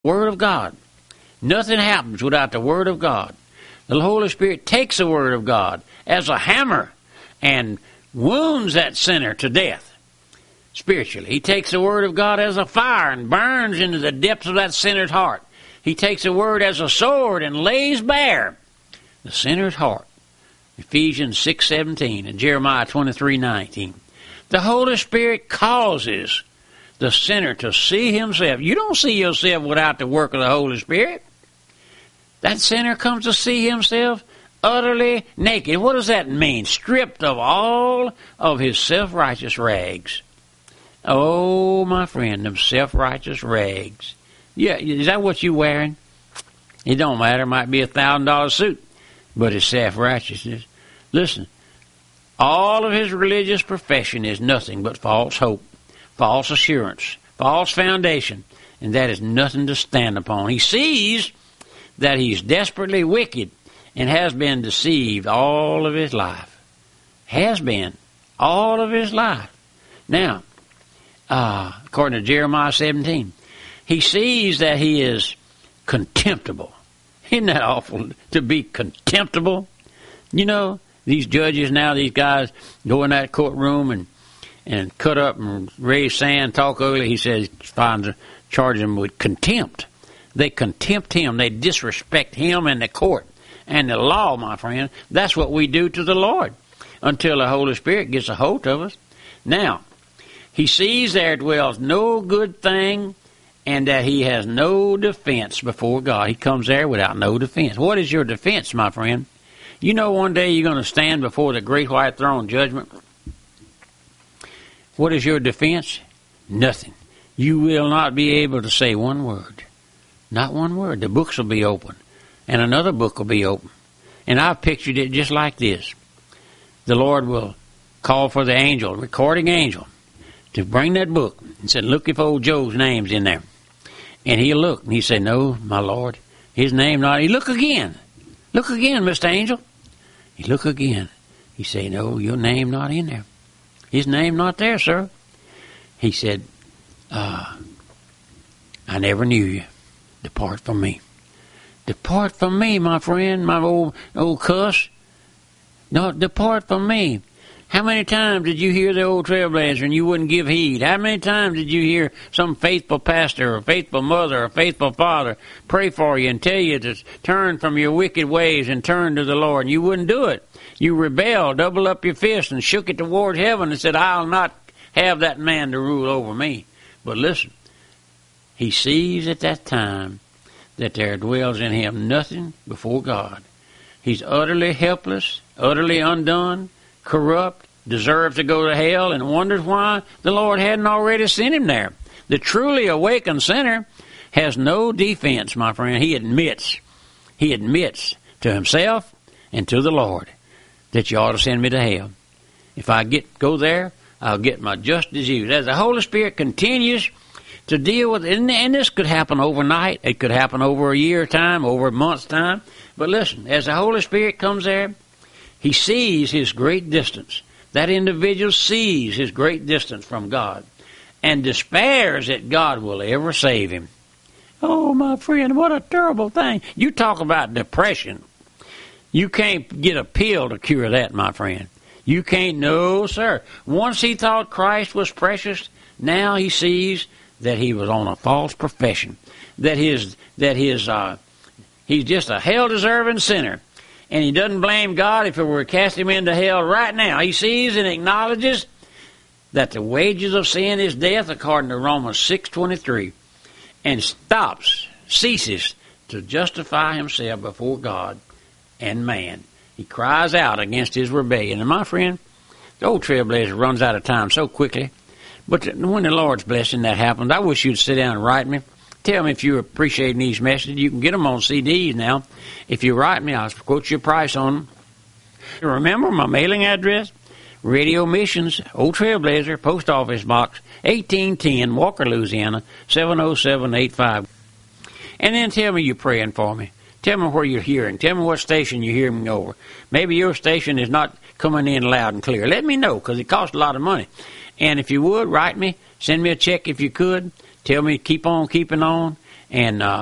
Word of God. Nothing happens without the Word of God. The Holy Spirit takes the Word of God as a hammer and wounds that sinner to death spiritually. He takes the Word of God as a fire and burns into the depths of that sinner's heart. He takes the Word as a sword and lays bare the sinner's heart. Ephesians 6:17 and Jeremiah 23:19. The Holy Spirit causes the sinner to see himself. You don't see yourself without the work of the Holy Spirit. That sinner comes to see himself utterly naked. What does that mean? Stripped of all of his self-righteous rags. Oh, my friend, them self-righteous rags. Yeah, is that what you wearing? It don't matter. It might be $1,000 suit, but it's self-righteousness. Listen, all of his religious profession is nothing but false hope, false assurance, false foundation, and that is nothing to stand upon. He sees that he's desperately wicked and has been deceived all of his life. Has been all of his life. Now, according to Jeremiah 17, he sees that he is contemptible. Isn't that awful to be contemptible? You know, these judges now, these guys go in that courtroom and cut up and raise sand, talk ugly. He says, charge them with contempt. They contempt him. They disrespect him and the court and the law, my friend. That's what we do to the Lord until the Holy Spirit gets a hold of us. Now, he sees there dwells no good thing and that he has no defense before God. He comes there without no defense. What is your defense, my friend? You know one day you're going to stand before the great white throne judgment. What is your defense? Nothing. You will not be able to say one word. Not one word. The books will be open. And another book will be open. And I've pictured it just like this. The Lord will call for the angel, recording angel, to bring that book and said, look if old Joe's name's in there. And he'll look. And he say, no, my Lord, his name not. He look again. Look again, Mr. Angel. He look again. He say, no, your name not in there. His name not there, sir. He said, I never knew you. Depart from me. Depart from me, my friend, my old cuss. No, depart from me. How many times did you hear the old trailblazer and you wouldn't give heed? How many times did you hear some faithful pastor or faithful mother or faithful father pray for you and tell you to turn from your wicked ways and turn to the Lord? And you wouldn't do it. You rebelled, doubled up your fist and shook it towards heaven and said, I'll not have that man to rule over me. But listen, he sees at that time that there dwells in him nothing before God. He's utterly helpless, utterly undone, corrupt, deserves to go to hell, and wonders why the Lord hadn't already sent him there. The truly awakened sinner has no defense, my friend. He admits to himself and to the Lord that you ought to send me to hell. If I go there, I'll get my just dues. As the Holy Spirit continues to deal with it, and this could happen overnight, it could happen over a year's time, over a month's time, but listen, as the Holy Spirit comes there, he sees his great distance. That individual sees his great distance from God and despairs that God will ever save him. Oh, my friend, what a terrible thing. You talk about depression. You can't get a pill to cure that, my friend. You can't, no, sir. Once he thought Christ was precious, now he sees that he was on a false profession, that he's just a hell-deserving sinner. And he doesn't blame God if it were to cast him into hell right now. He sees and acknowledges that the wages of sin is death, according to Romans 6:23, and ceases to justify himself before God and man. He cries out against his rebellion. And my friend, the old trailblazer runs out of time so quickly. But when the Lord's blessing that happens, I wish you'd sit down and write me. Tell me if you're appreciating these messages. You can get them on CDs now. If you write me, I'll quote your price on them. Remember my mailing address? Radio Missions, Old Trailblazer, Post Office Box, 1810, Walker, Louisiana, 70785. And then tell me you're praying for me. Tell me where you're hearing. Tell me what station you're hearing me over. Maybe your station is not coming in loud and clear. Let me know, because it costs a lot of money. And if you would, write me. Send me a check if you could. Tell me keep on keeping on. And